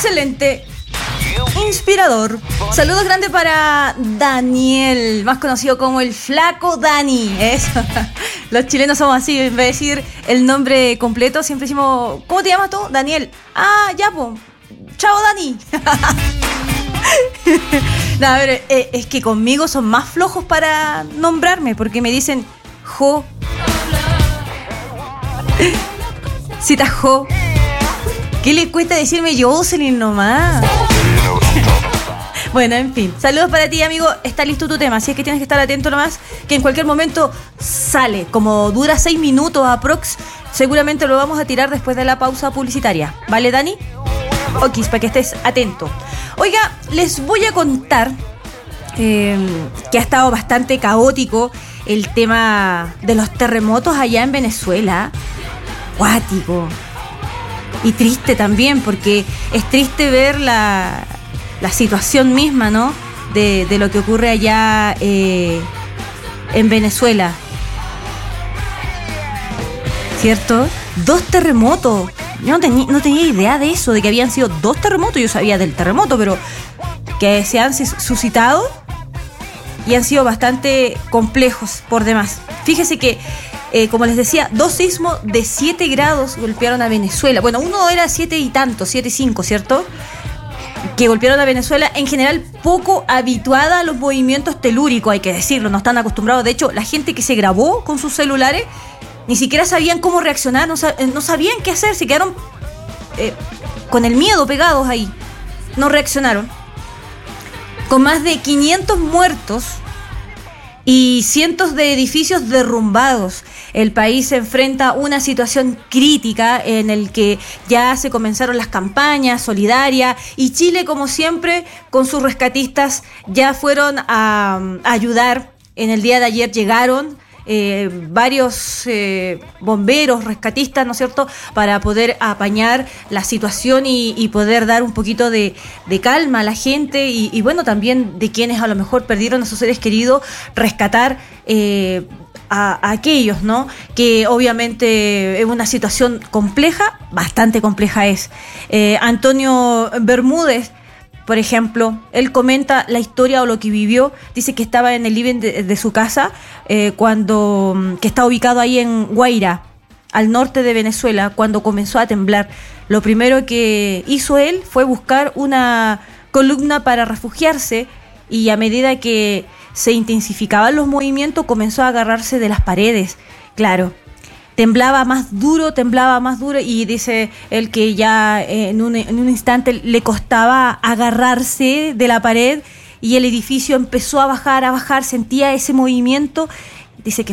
excelente, inspirador. Saludos grandes para Daniel, más conocido como el Flaco Dani. Eso. Los chilenos somos así, en vez de decir el nombre completo, siempre decimos, ¿cómo te llamas tú? Daniel. Ah, ya, pues. Chao, Dani. No, a ver, es que conmigo son más flojos para nombrarme, porque me dicen Jo. Cita Jo. ¿Qué le cuesta decirme Jocelyn nomás? Bueno, en fin. Saludos para ti, amigo. Está listo tu tema, así es que tienes que estar atento nomás, que en cualquier momento sale. Como dura 6 minutos aprox, seguramente lo vamos a tirar después de la pausa publicitaria. ¿Vale, Dani? Ok, para que estés atento. Oiga, les voy a contar que ha estado bastante caótico el tema de los terremotos allá en Venezuela. Cuático. Y triste también, porque es triste ver la situación misma, ¿no? De lo que ocurre allá en Venezuela. ¿Cierto? 2 terremotos. Yo no tenía idea de eso, de que habían sido 2 terremotos. Yo sabía del terremoto, pero que se han suscitado y han sido bastante complejos por demás. Fíjese que, como les decía, 2 sismos de 7 grados golpearon a Venezuela. Bueno, uno era 7 y tanto, 7.5, ¿cierto? Que golpearon a Venezuela, en general poco habituada a los movimientos telúricos, hay que decirlo, no están acostumbrados. De hecho, la gente que se grabó con sus celulares ni siquiera sabían cómo reaccionar, no sabían qué hacer, se quedaron con el miedo pegados ahí, no reaccionaron. Con más de 500 muertos y cientos de edificios derrumbados, el país se enfrenta a una situación crítica en el que ya se comenzaron las campañas solidarias y Chile, como siempre, con sus rescatistas ya fueron a ayudar. En el día de ayer llegaron varios bomberos, rescatistas, ¿no es cierto?, para poder apañar la situación y poder dar un poquito de calma a la gente y bueno, también de quienes a lo mejor perdieron a sus seres queridos, rescatar a aquellos, ¿no?, que obviamente es una situación compleja, bastante compleja es. Antonio Bermúdez, por ejemplo, él comenta la historia o lo que vivió. Dice que estaba en el living de su casa que está ubicado ahí en Guairá, al norte de Venezuela, cuando comenzó a temblar. Lo primero que hizo él fue buscar una columna para refugiarse y a medida que se intensificaban los movimientos comenzó a agarrarse de las paredes. Claro, temblaba más duro y dice él que ya en un instante le costaba agarrarse de la pared y el edificio empezó a bajar, sentía ese movimiento. Dice que